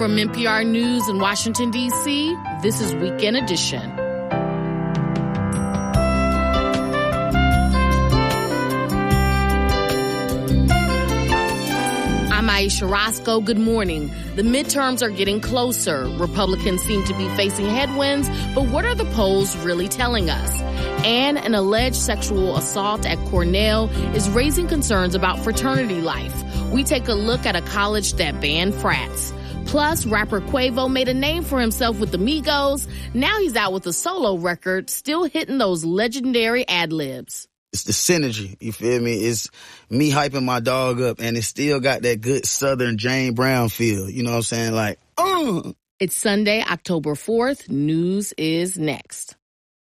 From NPR News in Washington, D.C., this is Weekend Edition. I'm Aisha Roscoe. Good morning. The midterms are getting closer. Republicans seem to be facing headwinds, but what are the polls really telling us? And an alleged sexual assault at Cornell is raising concerns about fraternity life. We take a look at a college that banned frats. Plus, rapper Quavo made a name for himself with the Migos. Now he's out with a solo record, still hitting those legendary ad-libs. It's the synergy, you feel me? It's me hyping my dog up, and it still got that good Southern Jane Brown feel. You know what I'm saying? It's Sunday, October 4th. News is next.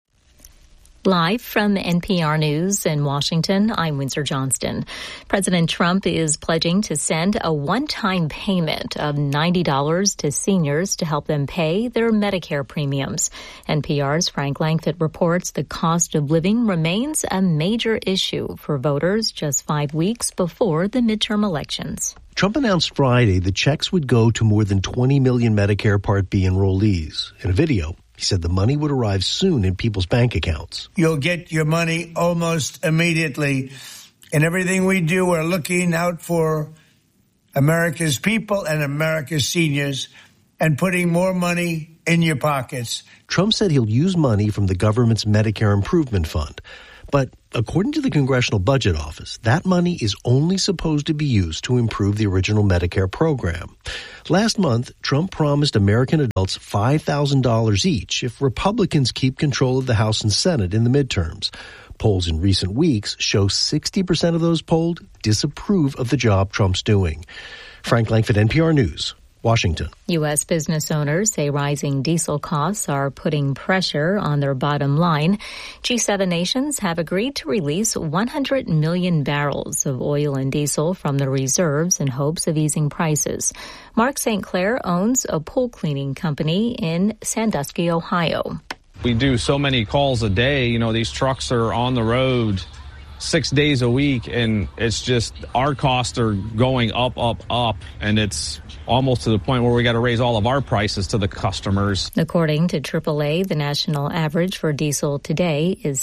Live from NPR News in Washington, I'm Windsor Johnston. President Trump is pledging to send a one-time payment of $90 to seniors to help them pay their Medicare premiums. NPR's Frank Langfitt reports the cost of living remains a major issue for voters just 5 weeks before the midterm elections. Trump announced Friday the checks would go to more than 20 million Medicare Part B enrollees. In a video, he said the money would arrive soon in people's bank accounts. You'll get your money almost immediately. In everything we do, we're looking out for America's people and America's seniors and putting more money in your pockets. Trump said he'll use money from the government's Medicare Improvement Fund. But according to the Congressional Budget Office, that money is only supposed to be used to improve the original Medicare program. Last month, Trump promised American adults $5,000 each if Republicans keep control of the House and Senate in the midterms. Polls in recent weeks show 60% of those polled disapprove of the job Trump's doing. Frank Langfitt, NPR News, Washington. U.S. business owners say rising diesel costs are putting pressure on their bottom line. G7 nations have agreed to release 100 million barrels of oil and diesel from the reserves in hopes of easing prices. Mark St. Clair owns a pool cleaning company in Sandusky, Ohio. We do so many calls a day. You know, these trucks are on the road 6 days a week, and it's just our costs are going up, and it's almost to the point where we got to raise all of our prices to the customers. According to AAA, the national average for diesel today is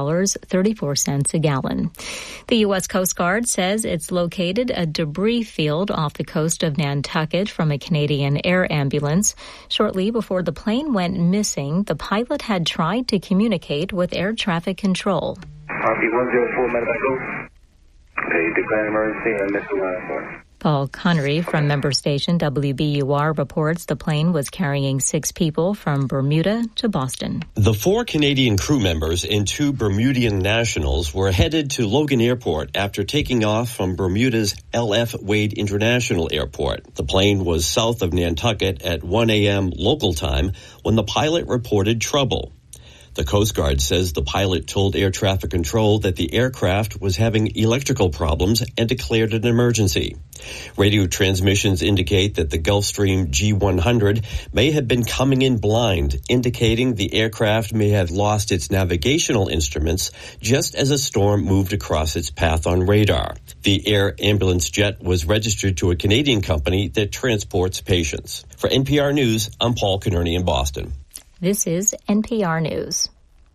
$6.34 a gallon. The U.S. Coast Guard says it's located a debris field off the coast of Nantucket from a Canadian air ambulance. Shortly before the plane went missing, the pilot had tried to communicate with air traffic control. RP 104, medical. They declare emergency and missile line for. Paul Connery from member station WBUR reports the plane was carrying 6 people from Bermuda to Boston. The 4 Canadian crew members and 2 Bermudian nationals were headed to Logan Airport after taking off from Bermuda's L.F. Wade International Airport. The plane was south of Nantucket at 1 a.m. local time when the pilot reported trouble. The Coast Guard says the pilot told air traffic control that the aircraft was having electrical problems and declared an emergency. Radio transmissions indicate that the Gulfstream G100 may have been coming in blind, indicating the aircraft may have lost its navigational instruments just as a storm moved across its path on radar. The air ambulance jet was registered to a Canadian company that transports patients. For NPR News, I'm Paul Connery in Boston. This is NPR News.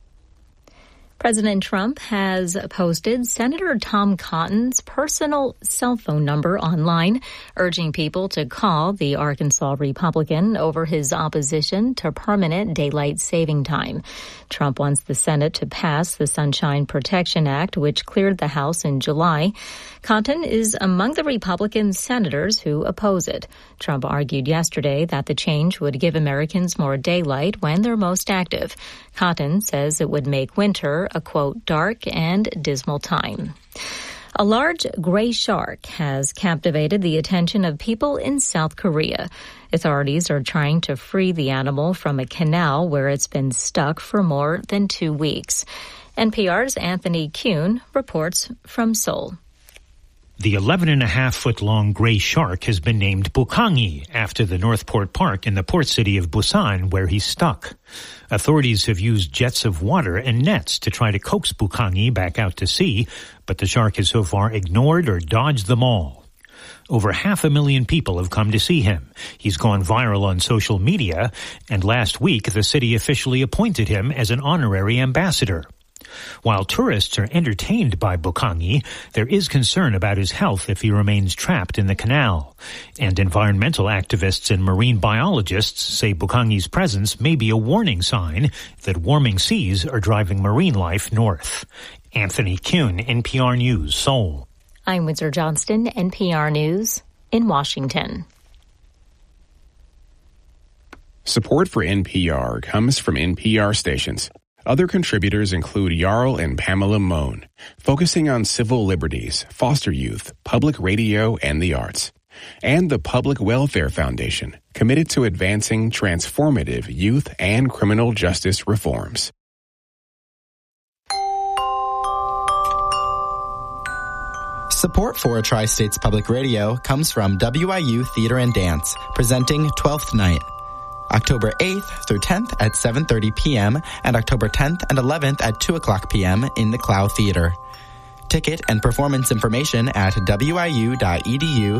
President Trump has posted Senator Tom Cotton's personal cell phone number online, urging people to call the Arkansas Republican over his opposition to permanent daylight saving time. Trump wants the Senate to pass the Sunshine Protection Act, which cleared the House in July. Cotton is among the Republican senators who oppose it. Trump argued yesterday that the change would give Americans more daylight when they're most active. Cotton says it would make winter a, quote, dark and dismal time. A large gray shark has captivated the attention of people in South Korea. Authorities are trying to free the animal from a canal where it's been stuck for more than 2 weeks. NPR's Anthony Kuhn reports from Seoul. The 11.5-foot-long gray shark has been named Bukhangi after the Northport Park in the port city of Busan, where he's stuck. Authorities have used jets of water and nets to try to coax Bukhangi back out to sea, but the shark has so far ignored or dodged them all. Over 500,000 people have come to see him. He's gone viral on social media, and last week the city officially appointed him as an honorary ambassador. While tourists are entertained by Bukangi, there is concern about his health if he remains trapped in the canal. And environmental activists and marine biologists say Bukangi's presence may be a warning sign that warming seas are driving marine life north. Anthony Kuhn, NPR News, Seoul. I'm Windsor Johnston, NPR News in Washington. Support for NPR comes from NPR stations. Other contributors include Jarl and Pamela Mohn, focusing on civil liberties, foster youth, public radio, and the arts. And the Public Welfare Foundation, committed to advancing transformative youth and criminal justice reforms. Support for Tri-States Public Radio comes from WIU Theater and Dance, presenting 12th Night. October 8th through 10th at 7:30 p.m. and October 10th and 11th at 2 o'clock p.m. in the Clow Theater. Ticket and performance information at wiu.edu/TSP.